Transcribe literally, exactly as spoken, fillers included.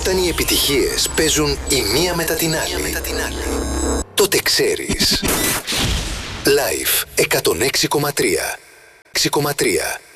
Όταν οι επιτυχίες παίζουν η μία μετά την άλλη, τότε ξέρεις. Live εκατόν έξι κόμμα τρία. έξι κόμμα τρία.